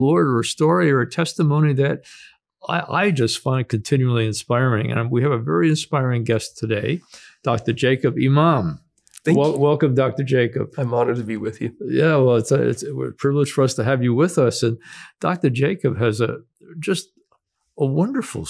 Lord or a story or a testimony that I just find continually inspiring. And we have a very inspiring guest today, Dr. Jacob Imam. Thank you. Welcome, Dr. Jacob. I'm honored to be with you. Yeah, well, it's a privilege for us to have you with us. And Dr. Jacob has just a wonderful